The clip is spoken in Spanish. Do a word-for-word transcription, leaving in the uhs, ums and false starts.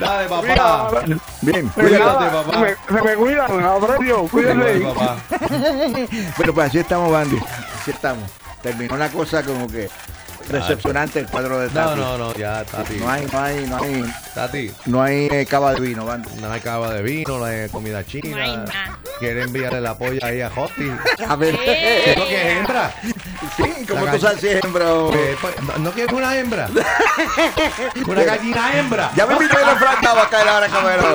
Dale, papá. Bien, Cuídate, papá. Me, se me cuidan, aprecio, cuídense. Igual, papá. bueno, pues así estamos, Bandy. Así estamos. Terminó una cosa como que decepcionante el cuadro de No, Tati. no, no, ya, Tati. No hay, no hay, no hay, Tati, no hay eh, cava de vino, Bandy. no hay cava de vino, no hay comida china. No hay nada. Quiere enviarle la polla ahí a Hosty. A ver, ¿Qué es lo que es hembra? sí, como La tú sabes si es hembra o- Eh, pues, ¿no, ¿No quieres una hembra? Una gallina hembra. Ya me invité a la franca va a caer ahora, cabrón.